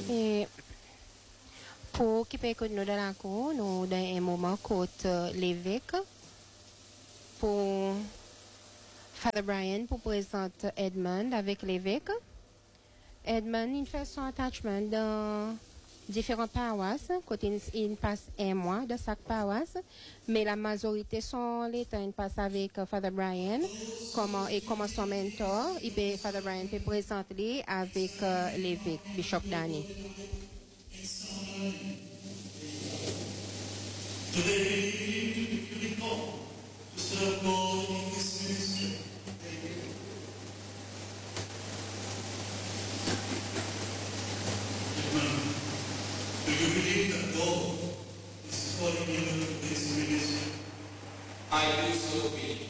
Et pour occuper nous dans la cour, nous avons un moment côté l'évêque pour Father Brian pour présenter Edmund avec l'évêque. Edmund il fait son attachement dans différentes paroisses, côté il passe un mois dans chaque paroisse, mais la majorité sont les temps il passe avec Father Brian comme son mentor, Father Brian peut présenter avec l'évêque Bishop Danny. Today we be called to serve God in this ministry. Do you believe that God is calling you to this ministry? I do so believe.